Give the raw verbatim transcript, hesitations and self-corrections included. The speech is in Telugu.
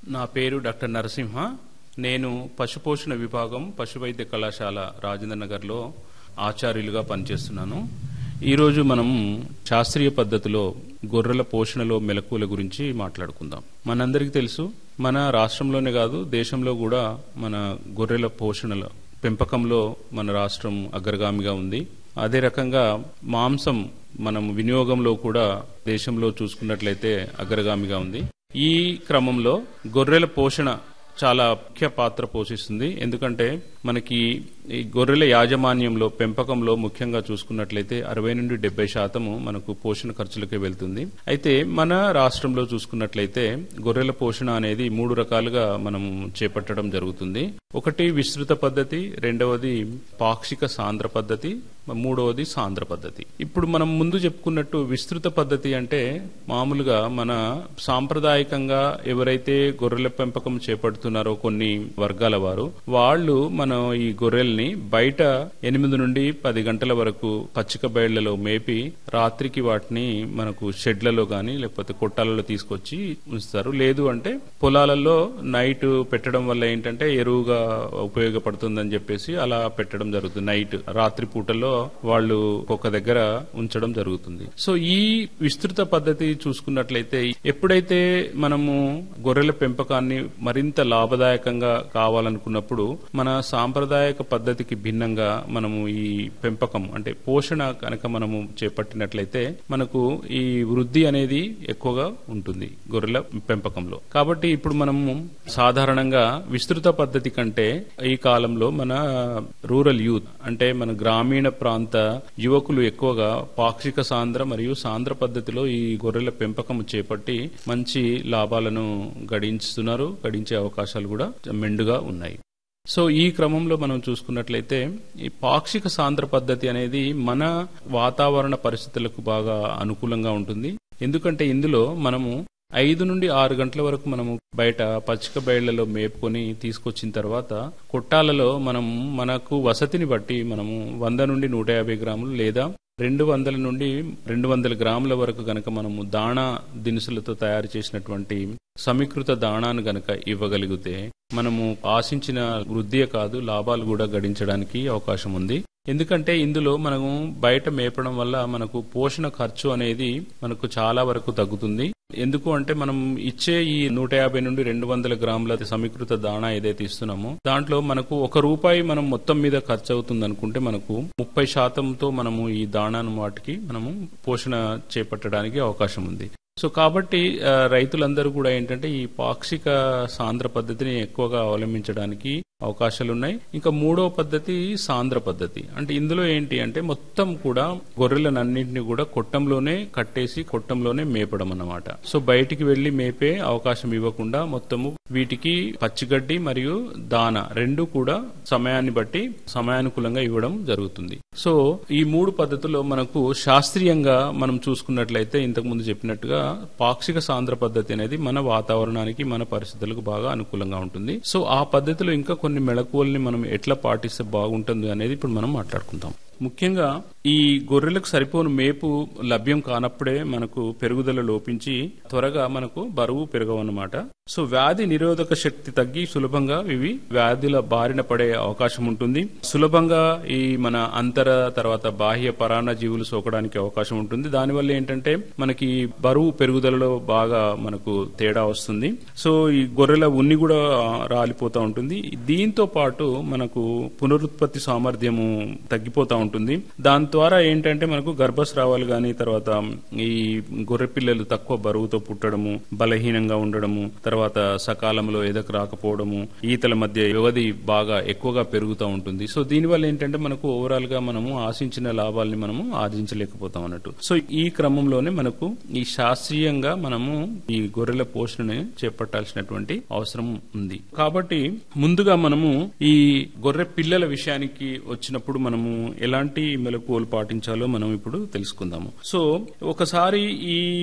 నా పేరు డాక్టర్ నరసింహ. నేను పశుపోషణ విభాగం పశువైద్య కళాశాల రాజేంద్ర నగర్లో ఆచార్యులుగా పనిచేస్తున్నాను. ఈరోజు మనం శాస్త్రీయ పద్ధతిలో గొర్రెల పోషణలో మెలకువల గురించి మాట్లాడుకుందాం. మనందరికీ తెలుసు, మన రాష్ట్రంలోనే కాదు దేశంలో కూడా మన గొర్రెల పోషణల పెంపకంలో మన రాష్ట్రం అగ్రగామిగా ఉంది. అదే రకంగా మాంసం మనం వినియోగంలో కూడా దేశంలో చూసుకున్నట్లయితే అగ్రగామిగా ఉంది. ఈ క్రమంలో గొర్రెల పోషణ చాలా ముఖ్య పాత్ర పోషిస్తుంది. ఎందుకంటే మనకి ఈ గొర్రెల యాజమాన్యంలో పెంపకంలో ముఖ్యంగా చూసుకున్నట్లయితే అరవై నుండి డెబ్బై శాతము మనకు పోషణ ఖర్చులకే వెళ్తుంది. అయితే మన రాష్ట్రంలో చూసుకున్నట్లయితే గొర్రెల పోషణ అనేది మూడు రకాలుగా మనం చేపట్టడం జరుగుతుంది. ఒకటి విస్తృత పద్ధతి, రెండవది పాక్షిక సాంద్ర పద్ధతి, మూడవది సాంద్ర పద్ధతి. ఇప్పుడు మనం ముందు చెప్పుకున్నట్టు విస్తృత పద్ధతి అంటే మామూలుగా మన సాంప్రదాయకంగా ఎవరైతే గొర్రెల పెంపకం చేపడుతున్నారో కొన్ని వర్గాల వారు వాళ్ళు మనం ఈ గొర్రెల్ని బయట ఎనిమిది నుండి పది గంటల వరకు పచ్చిక బయళ్లలో మేపి రాత్రికి వాటిని మనకు షెడ్లలో గాని లేకపోతే కొట్టాలలో తీసుకొచ్చి ఉంచుతారు. లేదు అంటే పొలాలలో నైట్ పెట్టడం వల్ల ఏంటంటే ఎరువుగా ఉపయోగపడుతుందని చెప్పేసి అలా పెట్టడం జరుగుతుంది. నైట్ రాత్రి పూటల్లో వాళ్ళు ఒక దగ్గర ఉంచడం జరుగుతుంది. సో ఈ విస్తృత పద్ధతి చూసుకున్నట్లయితే ఎప్పుడైతే మనము గొర్రెల పెంపకాన్ని మరింత లాభదాయకంగా కావాలనుకున్నప్పుడు మన సాంప్రదాయక పద్ధతికి భిన్నంగా మనము ఈ పెంపకం అంటే పోషణ కనుక మనము చేపట్టినట్లయితే మనకు ఈ వృద్ధి అనేది ఎక్కువగా ఉంటుంది గొర్రెల పెంపకంలో. కాబట్టి ఇప్పుడు మనము సాధారణంగా విస్తృత పద్ధతి కంటే ఈ కాలంలో మన రూరల్ యూత్ అంటే మన గ్రామీణ ప్రాంత యువకులు ఎక్కువగా పాక్షిక సాంద్ర మరియు సాంద్ర పద్ధతిలో ఈ గొర్రెల పెంపకం చేపట్టి మంచి లాభాలను గడించుతున్నారు. గడించే అవకాశాలు కూడా మెండుగా ఉన్నాయి. సో ఈ క్రమంలో మనం చూసుకున్నట్లయితే ఈ పాక్షిక సాంద్ర పద్ధతి అనేది మన వాతావరణ పరిస్థితులకు బాగా అనుకూలంగా ఉంటుంది. ఎందుకంటే ఇందులో మనము ఐదు నుండి ఆరు గంటల వరకు మనము బయట పచ్చిక బయళ్లలో మేపుకొని తీసుకొచ్చిన తర్వాత కొట్టాలలో మనం మనకు వసతిని బట్టి మనము వంద నుండి నూట యాభై గ్రాములు లేదా రెండు వందల నుండి రెండు వందల గ్రాముల వరకు గనక మనము దాణా దినుసులతో తయారు చేసినటువంటి సమీకృత దాణాను గనక ఇవ్వగలిగితే మనము ఆశించిన వృద్ధియే కాదు లాభాలు కూడా గడించడానికి అవకాశం ఉంది. ఎందుకంటే ఇందులో మనము బయట మేపడం వల్ల మనకు పోషణ ఖర్చు అనేది మనకు చాలా వరకు తగ్గుతుంది. ఎందుకు అంటే మనం ఇచ్చే ఈ నూట యాభై నుండి రెండు వందల గ్రాముల సమీకృత దాణా ఏదైతే ఇస్తున్నామో దాంట్లో మనకు ఒక రూపాయి మనం మొత్తం మీద ఖర్చు అవుతుంది అనుకుంటే మనకు ముప్పై శాతంతో మనము ఈ దాణాను వాటికి మనము పోషణ చేపట్టడానికి అవకాశం ఉంది. సో కాబట్టి రైతులందరూ కూడా ఏంటంటే ఈ పాక్షిక సాంద్ర పద్ధతిని ఎక్కువగా అవలంబించడానికి అవకాశాలు ఉన్నాయి. ఇంకా మూడో పద్ధతి సాంద్ర పద్ధతి. అంటే ఇందులో ఏంటి అంటే మొత్తం కూడా గొర్రెలన్నింటినీ కూడా కొట్టంలోనే కట్టేసి కొట్టంలోనే మేపడం అన్నమాట. సో బయటికి వెళ్లి మేపే అవకాశం ఇవ్వకుండా మొత్తము వీటికి పచ్చిగడ్డి మరియు దాన రెండు కూడా సమయాన్ని బట్టి సమయానుకూలంగా ఇవ్వడం జరుగుతుంది. సో ఈ మూడు పద్ధతుల్లో మనకు శాస్త్రీయంగా మనం చూసుకున్నట్లయితే ఇంతకు ముందు చెప్పినట్టుగా పాక్షిక సాంద్ర పద్ధతి అనేది మన వాతావరణానికి మన పరిస్థితులకు బాగా అనుకూలంగా ఉంటుంది. సో ఆ పద్ధతిలో ఇంకా కొన్ని మెళకువల్ని మనం ఎట్లా పాటిస్తే బాగుంటుంది అనేది ఇప్పుడు మనం మాట్లాడుకుందాం. ముఖ్యంగా ఈ గొర్రెలకు సరిపోను మేపు లభ్యం కానప్పుడే మనకు పెరుగుదల లోపించి త్వరగా మనకు బరువు పెరగవన్నమాట. సో వ్యాధి నిరోధక శక్తి తగ్గి సులభంగా ఇవి వ్యాధుల బారిన పడే అవకాశం ఉంటుంది. సులభంగా ఈ మన అంతర తర్వాత బాహ్య పరాన్న జీవులు సోకడానికి అవకాశం ఉంటుంది. దానివల్ల ఏంటంటే మనకి బరువు పెరుగుదలలో బాగా మనకు తేడా వస్తుంది. సో ఈ గొర్రెల ఉన్ని కూడా రాలిపోతూ ఉంటుంది. దీంతో పాటు మనకు పునరుత్పత్తి సామర్థ్యము తగ్గిపోతా ఉంటుంది. దాని ద్వారా ఏంటంటే మనకు గర్భస్రావాలు గాని తర్వాత ఈ గొర్రె పిల్లలు తక్కువ బరువుతో పుట్టడము, బలహీనంగా ఉండడము, తర్వాత సకాలంలో ఎదకు రాకపోవడము, ఈతల మధ్య వ్యవధి బాగా ఎక్కువగా పెరుగుతూ ఉంటుంది. సో దీనివల్ల ఏంటంటే మనకు ఓవరాల్ గా మనము ఆశించిన లాభాలని మనము ఆర్జించలేకపోతాం అన్నట్టు. సో ఈ క్రమంలోనే మనకు ఈ శాస్త్రీయంగా మనము ఈ గొర్రెల పోషణని చేపట్టాల్సినటువంటి అవసరం ఉంది. కాబట్టి ముందుగా మనము ఈ గొర్రె పిల్లల విషయానికి వచ్చినప్పుడు మనము ఎలాంటి మెలకువలు పాటించాలో మనం ఇప్పుడు తెలుసుకుందాము. సో ఒకసారి ఈ